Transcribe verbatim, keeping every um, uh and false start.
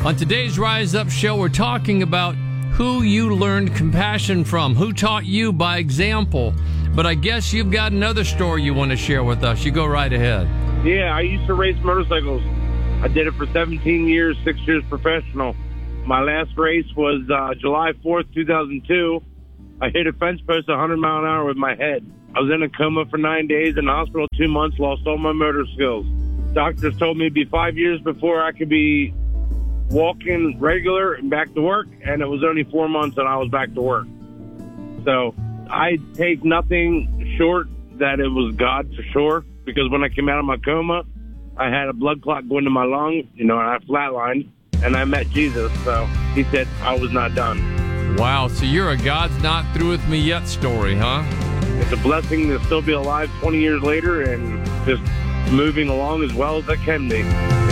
On today's Rise Up show, we're talking about who you learned compassion from, who taught you by example. But I guess you've got another story you want to share with us. You go right ahead. Yeah, I used to race motorcycles. I did it for seventeen years, six years professional. My last race was uh, July fourth, two thousand two. I hit a fence post one hundred mile an hour with my head. I was in a coma for nine days, in the hospital two months, lost all my motor skills. Doctors told me it'd be five years before I could be walking regular and back to work, and it was only four months and I was back to work. So I take nothing short that it was God for sure, because when I came out of my coma, I had a blood clot go into my lung, you know, and I flatlined, and I met Jesus. So he said I was not done. Wow, so you're a God's not through with me yet story, huh? It's a blessing to still be alive twenty years later and just moving along as well as I can be.